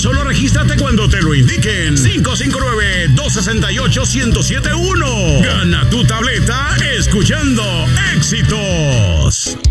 Solo regístrate cuando te lo indiquen. 559-268-1071. Gana tu tableta escuchando Éxitos.